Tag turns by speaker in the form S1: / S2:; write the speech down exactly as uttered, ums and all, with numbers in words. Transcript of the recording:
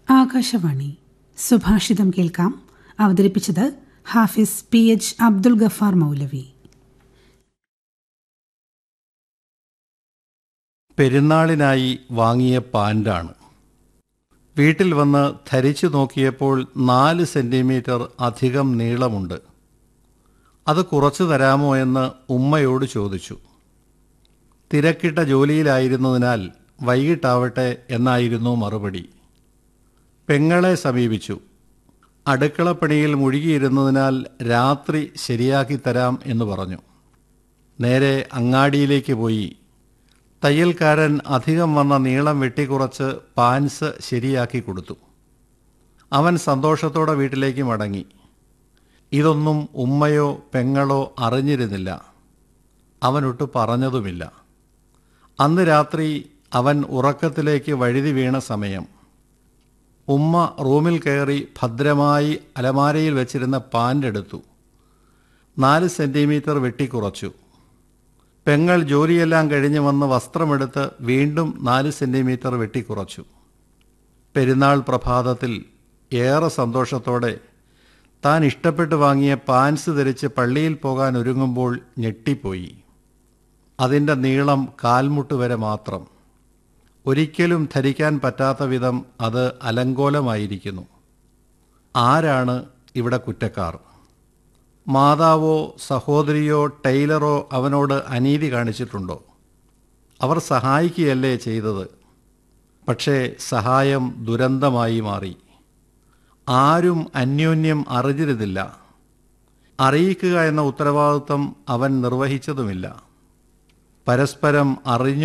S1: ആകാശവാണി സുഭാഷിതം കേൾക്കാം. അവതരിപ്പിച്ചത് Hafiz P H Abdul Ghaffar മൗലവി.
S2: പെരുന്നാളിനായി വാങ്ങിയ പാൻ്റാണ്. വീട്ടിൽ വന്ന് ധരിച്ചു നോക്കിയപ്പോൾ നാല് സെൻറ്റിമീറ്റർ അധികം നീളമുണ്ട്. അത് കുറച്ചു തരാമോ എന്ന് ഉമ്മയോട് ചോദിച്ചു. തിരക്കിട്ട ജോലിയിലായിരുന്നതിനാൽ വൈകിട്ടാവട്ടെ എന്നായിരുന്നു മറുപടി. പെങ്ങളെ സമീപിച്ചു. അടുക്കളപ്പണിയിൽ മുഴുകിയിരുന്നതിനാൽ രാത്രി ശരിയാക്കി തരാം എന്ന് പറഞ്ഞു. നേരെ അങ്ങാടിയിലേക്ക് പോയി. തയ്യൽക്കാരൻ അധികം വന്ന നീളം വെട്ടിക്കുറച്ച് പാൻസ് ശരിയാക്കി കൊടുത്തു. അവൻ സന്തോഷത്തോടെ വീട്ടിലേക്ക് മടങ്ങി. ഇതൊന്നും ഉമ്മയോ പെങ്ങളോ അറിഞ്ഞിരുന്നില്ല. അവനൊട്ട് പറഞ്ഞതുമില്ല. അന്ന് രാത്രി അവൻ ഉറക്കത്തിലേക്ക് വഴുതി വീണ സമയം. ഉമ്മ റൂമിൽ കയറി ഭദ്രമായി അലമാരയിൽ വെച്ചിരുന്ന പാൻ്റ് എടുത്തു. നാല് സെൻറ്റിമീറ്റർ വെട്ടിക്കുറച്ചു. പെങ്ങൾ ജോലിയെല്ലാം കഴിഞ്ഞ് വന്ന് വസ്ത്രമെടുത്ത് വീണ്ടും നാല് സെൻറ്റിമീറ്റർ വെട്ടിക്കുറച്ചു. പെരുന്നാൾ പ്രഭാതത്തിൽ ഏറെ സന്തോഷത്തോടെ താൻ ഇഷ്ടപ്പെട്ട് വാങ്ങിയ പാൻസ് ധരിച്ച് പള്ളിയിൽ പോകാൻ ഒരുങ്ങുമ്പോൾ ഞെട്ടിപ്പോയി. അതിൻ്റെ നീളം കാൽമുട്ട് വരെ മാത്രം. ഒരിക്കലും ധരിക്കാൻ പറ്റാത്ത വിധം അത് അലങ്കോലമായിരിക്കുന്നു. ആരാണ് ഇവിടെ കുറ്റക്കാർ? മാതാവോ സഹോദരിയോ ടൈലറോ അവനോട് അനീതി കാണിച്ചിട്ടുണ്ടോ? അവർ സഹായിക്കുകയല്ലേ ചെയ്തത്. പക്ഷേ സഹായം ദുരന്തമായി മാറി. ആരും അന്യോന്യം അറിഞ്ഞിരുന്നില്ല. അറിയിക്കുക എന്ന ഉത്തരവാദിത്വം അവൻ നിർവഹിച്ചതുമില്ല. പരസ്പരം അറിഞ്ഞു